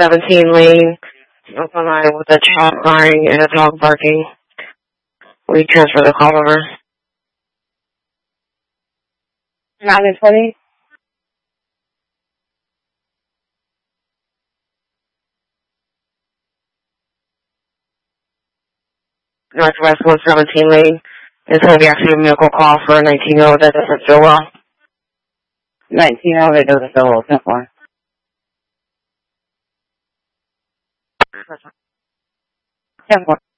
17 lane, open line with a child crying and a dog barking. We transfer the call over. 920. Northwest 117 lane. It's going to be actually a medical call for a 19-year-old that doesn't feel well. 19-year-old that doesn't feel well. 10-4. 10-4.